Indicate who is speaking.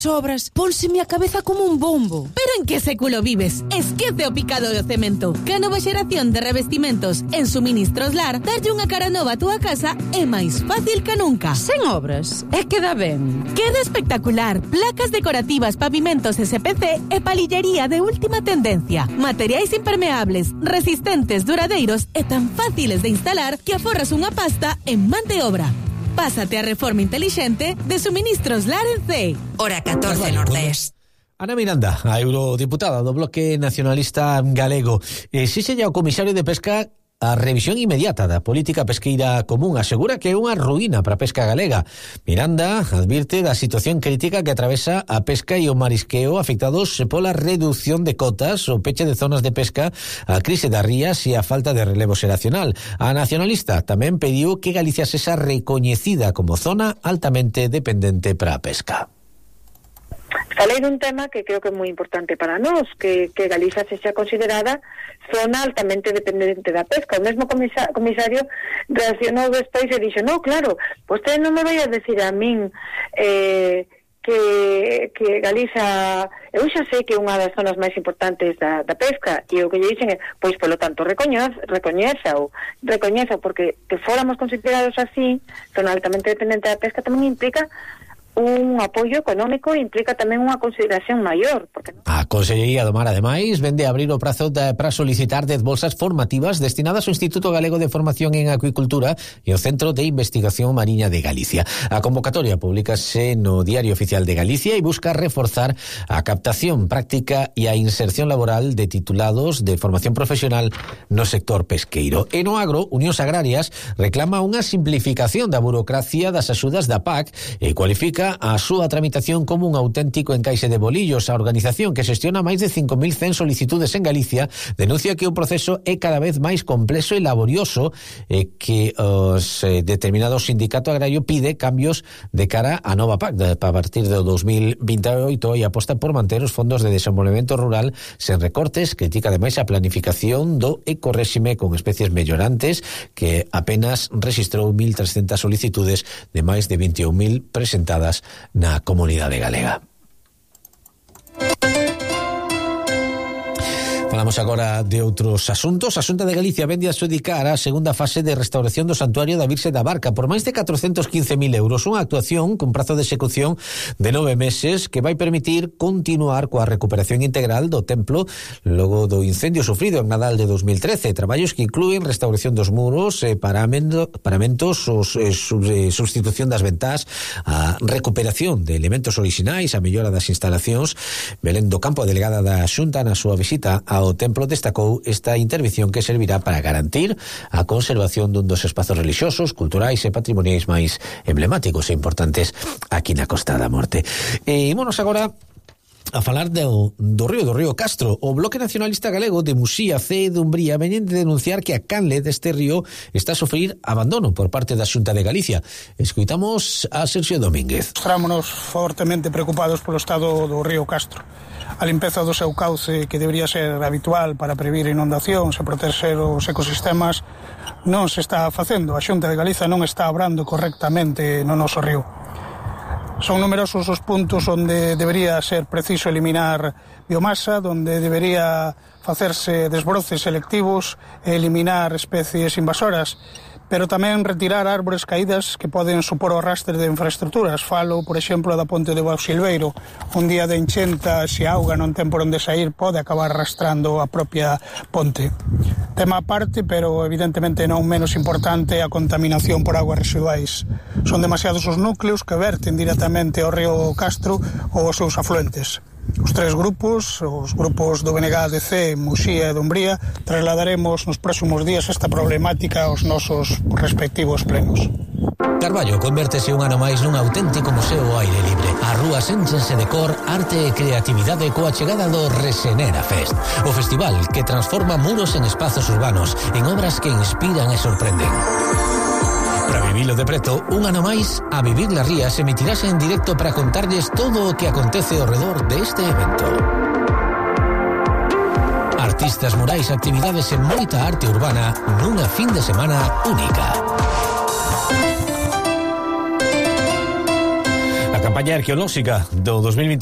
Speaker 1: Sobras, pónseme a cabeza como un bombo.
Speaker 2: Pero en que século vives? Esquece o picado do cemento. Que a nova xeración de revestimentos en Suministros Lar darlle unha cara nova a túa casa é máis fácil que nunca.
Speaker 1: Sen obras, é que dá ben.
Speaker 2: Queda espectacular. Placas decorativas, pavimentos SPC e palillería de última tendencia. Materiais impermeables, resistentes, duradeiros e tan fáciles de instalar que aforras unha pasta en man de obra. Pásate a reforma intelixente de Suministros Lar en CEI.
Speaker 3: Hora 14 Nordés.
Speaker 4: Ana Miranda, a eurodiputada do Bloque Nacionalista Galego. Si sella o comisario de Pesca, a revisión inmediata da política pesqueira común asegura que é unha ruína para a pesca galega. Miranda advirte da situación crítica que atravesa a pesca e o marisqueo afectados pola reducción de cotas, o peche de zonas de pesca, a crise das rías e a falta de relevo xeracional. A nacionalista tamén pediu que Galicia sexa recoñecida como zona altamente dependente para a pesca.
Speaker 5: Falei dun tema que creo que é moi importante para nós, que Galiza sexa considerada zona altamente dependente da pesca. O mesmo comisario reaccionou despois e dixo, no, claro, vostede non me vai a decir a min que Galiza, eu xa sei que é unha das zonas máis importantes da pesca, e o que lle dixen é, pois polo tanto recoñeza, porque que fóramos considerados así, zona altamente dependente da pesca, tamén implica un apoio económico, implica tamén unha consideración maior. Porque
Speaker 4: A Consellería do Mar, ademais, vende a abrir o prazo para solicitar 10 bolsas formativas destinadas ao Instituto Galego de Formación en Acuicultura e ao Centro de Investigación Mariña de Galicia. A convocatoria públicase no Diario Oficial de Galicia e busca reforzar a captación práctica e a inserción laboral de titulados de formación profesional no sector pesqueiro. E no agro, Unións Agrarias reclama unha simplificación da burocracia das axudas da PAC e cualifica a súa tramitación como un auténtico encaixe de bolillos. A organización que xestiona máis de 5.100 solicitudes en Galicia denuncia que o proceso é cada vez máis complexo e laborioso e que os determinados sindicato agrario pide cambios de cara a nova PAC a partir do 2028 e aposta por manter os fondos de desenvolvemento rural sen recortes. Critica ademais a planificación do ecorréxime con especies mellorantes que apenas registrou 1.300 solicitudes de máis de 21.000 presentadas na comunidade galega. Falamos agora de outros asuntos. A Xunta de Galicia vende a adxudicar a segunda fase de restauración do Santuario da Virxe da Barca por máis de 415.000 euros. Unha actuación con prazo de execución de 9 meses que vai permitir continuar coa recuperación integral do templo logo do incendio sufrido en Nadal de 2013. Traballos que inclúen restauración dos muros, paramentos, substitución das ventás, a recuperación de elementos orixinais, a mellora das instalacións. Belén do Campo, delegada da Xunta, na súa visita ao templo, destacou esta intervención que servirá para garantir a conservación dun dos espazos religiosos, culturais e patrimoniais máis emblemáticos e importantes aquí na Costa da Morte. E ímonos agora a falar do río Castro. O Bloque Nacionalista Galego de Muxía, Cee e Dumbría veñen de denunciar que a canle deste río está a sufrir abandono por parte da Xunta de Galicia. Escoitamos a Sergio Domínguez.
Speaker 6: Estrámonos fortemente preocupados polo estado do río Castro. A limpeza do seu cauce, que debería ser habitual para previr inundacións e proteger os ecosistemas, non se está facendo. A Xunta de Galiza non está obrando correctamente no noso río. Son numerosos os puntos onde debería ser preciso eliminar biomasa, onde debería facerse desbroces selectivos e eliminar especies invasoras, pero tamén retirar árbores caídas que poden supor o arrastre de infraestructuras. Falo, por exemplo, da ponte de Bausilveiro. Un día de enchenta, se a auga non ten por onde sair, pode acabar arrastrando a propia ponte. Tema aparte, pero evidentemente non menos importante, a contaminación por aguas residuais. Son demasiados os núcleos que verten directamente ao río Castro ou os seus afluentes. Os tres grupos, os grupos do BNG, DC, Muxía e Dumbría, trasladaremos nos próximos días esta problemática aos nosos respectivos plenos.
Speaker 4: Carballo convértese un ano máis nun auténtico museo ao aire libre. As rúas énchense de cor, arte e creatividade coa chegada do Resenera Fest, o festival que transforma muros en espazos urbanos, en obras que inspiran e sorprenden. Para vivilo de preto, un ano máis, A Vivir las Rías emitirase en directo para contarlles todo o que acontece ao redor deste evento. Artistas, murais, actividades e moita arte urbana nunha fin de semana única. A campaña arqueolóxica do 2020